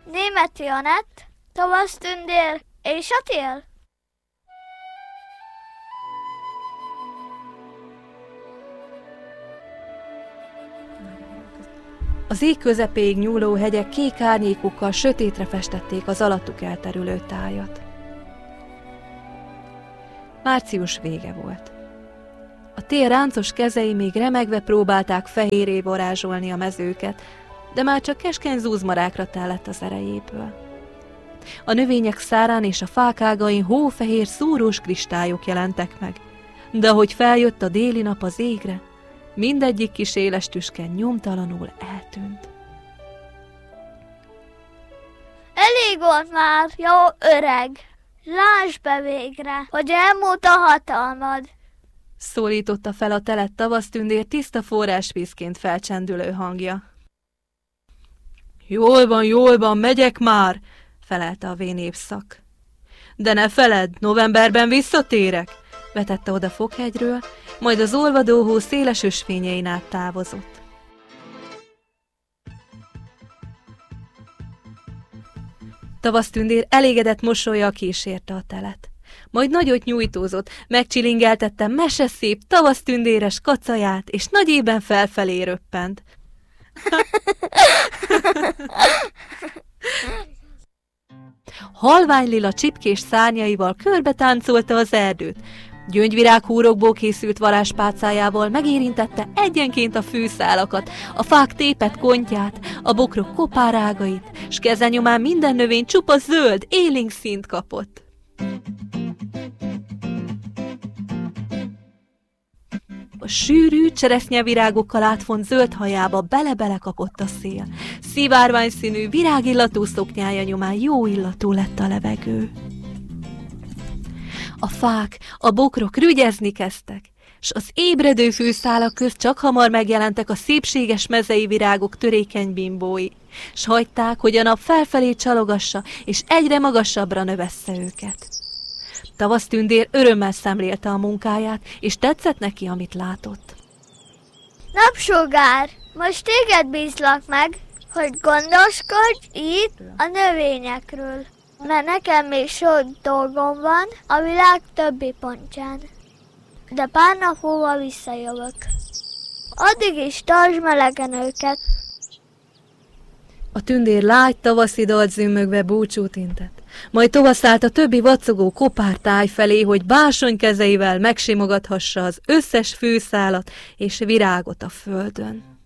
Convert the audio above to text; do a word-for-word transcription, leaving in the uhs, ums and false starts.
Németh Janett, Tavasztündér és a tél. Az ég közepéig nyúló hegyek kék árnyékukkal sötétre festették az alattuk elterülő tájat. Március vége volt. A tél ráncos kezei még remegve próbálták fehérré varázsolni a mezőket, de már csak keskeny zúzmarákra tellett az erejéből. A növények szárán és a fák ágain hófehér szúrós kristályok jelentek meg, de ahogy feljött a déli nap az égre, mindegyik kis éles tüske nyomtalanul eltűnt. Elég volt már, jó öreg! Lásd be végre, hogy elmúlt a hatalmad! Szólította fel a telett Tavasztündér tiszta forrásvízként felcsendülő hangja. Jól van, jól van, megyek már, felelte a vénépszak. De ne feledd, novemberben visszatérek, vetette oda Fokhegyről, majd az olvadó hó széles ösvényein át távozott. Tavasztündér elégedett mosollyal kísérte a telet. Majd nagyot nyújtózott, megcsilingeltette meseszép, tavasztündéres kacaját, és nagy ében felfelé röppent. Halványlila csipkés szárnyaival körbe táncolta az erdőt. Gyöngyvirághúrokból készült varázspálcájával megérintette egyenként a fűszálakat, a fák tépett kontját, a bokrok kopárágait, s kezenyomán minden növény csupa zöld, élénk színt kapott. A sűrű, cseresznyevirágokkal átfont zöld hajába bele-bele kapott a szél. Szivárványszínű, virágillatú szoknyája nyomán jó illatú lett a levegő. A fák, a bokrok rügyezni kezdtek, s az ébredő fűszálak közt csak hamar megjelentek a szépséges mezei virágok törékeny bimbói, s hagyták, hogy a nap felfelé csalogassa, és egyre magasabbra növessze őket. Tavasztündér örömmel szemlélte a munkáját, és tetszett neki, amit látott. Napsugár, most téged bízlak meg, hogy gondoskodj itt a növényekről, mert nekem még sok dolgom van a világ többi pontján. De pár nap múlva visszajövök. Addig is tartsd melegen őket. A tündér lágy tavaszi dalt zümmögve búcsút intett, majd tovaszállt a többi vacogó kopár táj felé, hogy bársony kezeivel megsimogathassa az összes fűszálat és virágot a földön.